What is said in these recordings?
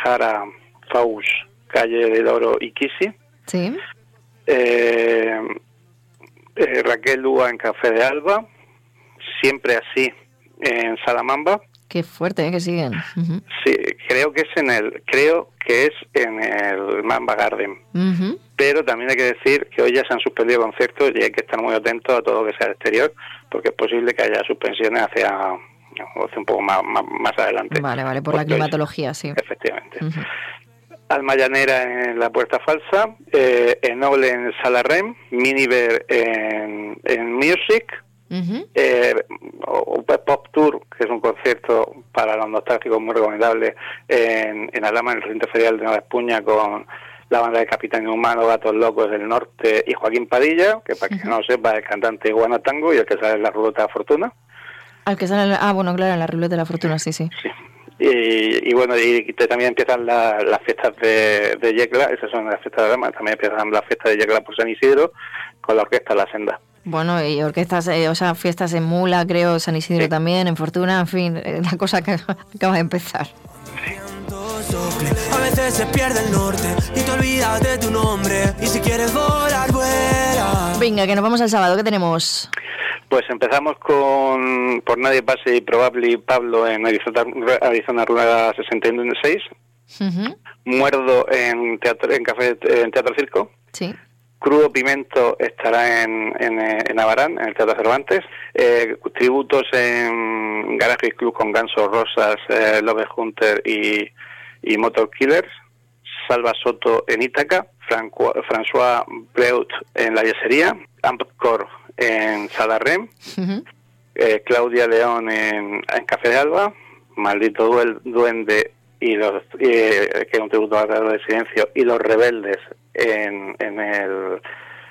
Jara, Faus, Calle del Oro y Kisi. Sí. Raquel Lúa en Café de Alba, Siempre Así en Salamamba. Qué fuerte, que siguen. Uh-huh. Sí, creo que es en el Mamba Garden. Uh-huh. Pero también hay que decir que hoy ya se han suspendido conciertos y hay que estar muy atentos a todo lo que sea exterior, porque es posible que haya suspensiones hacia un poco más adelante. Vale, por la climatología, sí. Efectivamente. Uh-huh. Alma Llanera en la Puerta Falsa, Enoble en Sala Rem, Miniver en Music, uh-huh. Pop Tour, que es un concierto para los nostálgicos muy recomendable en Alhama, en el recinto ferial de Nueva Espuña, con la banda de Capitán Humano, Gatos Locos del Norte y Joaquín Padilla, que para quien no lo sepa, es el cantante de Guana Tango y el que sale en La Ruleta de la Fortuna. Al que sale, bueno, claro, en La Ruleta de la Fortuna, sí. Sí. Y bueno, y también empiezan las fiestas de Yecla, esas son las fiestas de Alhama, también empiezan las fiestas de Yecla por San Isidro, con la orquesta La Senda. Bueno, y orquestas, fiestas en Mula, creo, San Isidro también, en Fortuna, en fin, la cosa que acaba de empezar. A veces se pierde el norte y te olvidas de tu nombre. Y si quieres volar, vuela. Venga, que nos vamos al sábado, ¿qué tenemos? Pues empezamos con Por Nadie Pase y Probably Pablo en Arizona Rueda 66. Uh-huh. Muerdo en Teatro Circo. Sí. Crudo Pimento estará en Abarán, en el Teatro Cervantes. Tributos en Garage Club con Ganso Rosas, Love Hunter y Motor Killers. Salva Soto en Ítaca. François Breut en La Yesería. Ampcore en Sala Rem. Uh-huh. Claudia León en Café de Alba. Maldito Duende que es un tributo a la Guerra del Silencio, y Los Rebeldes en el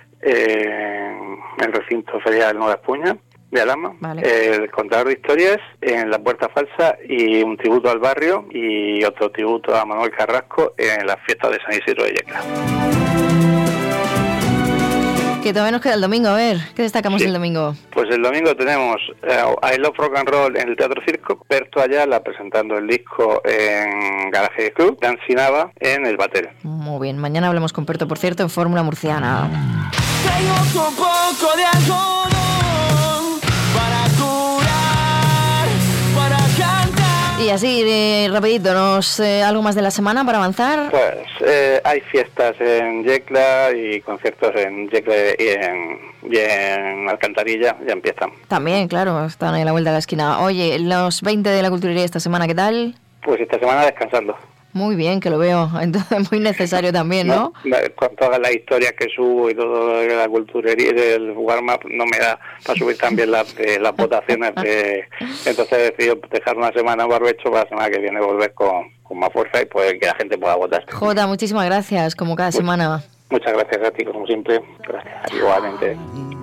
recinto ferial Nueva Espuña de Alhama. Vale. El Contador de Historias en La Puerta Falsa y un tributo al barrio y otro tributo a Manuel Carrasco en las fiestas de San Isidro de Yecla. Que todavía nos queda el domingo, a ver, ¿qué destacamos el domingo? Pues el domingo tenemos I Love Rock and Roll en el Teatro Circo, Berto Ayala presentando el disco en Garage Club, Dan Sinaba en el Batel. Muy bien, mañana hablamos con Berto, por cierto, en Fórmula Murciana. Tengo un poco de algodón para curar, para cantar. Y así, rapidito, algo más de la semana para avanzar. Pues hay fiestas en Yecla y conciertos en Yecla y en Alcantarilla, ya empiezan. También, claro, están ahí a la vuelta de la esquina. Oye, los 20 de la Culturería esta semana, ¿qué tal? Pues esta semana descansando. Muy bien, que lo veo. Entonces, muy necesario también, ¿no? Con todas las historias que subo y todo de la culturería y del warm-up, no me da para subir también las votaciones. Entonces he decidido dejar una semana en barbecho para la semana que viene volver con más fuerza y pues que la gente pueda votar. Jota, muchísimas gracias, como cada semana. Muchas gracias a ti, como siempre. Gracias, igualmente.